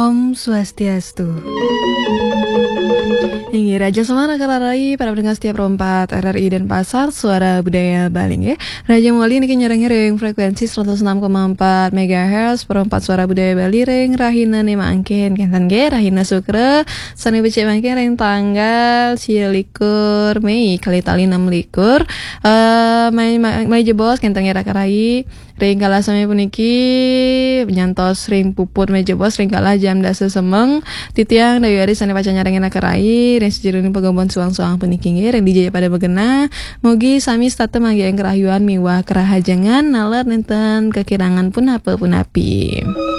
Om Swastiastu. Ini Raja Semana Kararai para pendengar setiap rompat RRI dan Pasar Suara Budaya Baling ya. Raja Muali niki nyerang ring frekuensi 106,4 MHz perompat Suara Budaya Bali ring Rahina Nema Angkin Kentan ge Rahina Sukre Sani becek mangkin ring tanggal 26 Mei kali tali 6 likur Mai jebos Kentan ge Rakarai ring kala sami puniki nyantos ring puput meja bos ring kala jam dasa semeng titiang dayari sani paca nyarengin akarai ring sejeruning pagambon suang-suang puniki ring dijaya pada begena mogi sami stata manggi yang kerahyuan miwah kerahajangan nalar nenten kekirangan pun apa pun api.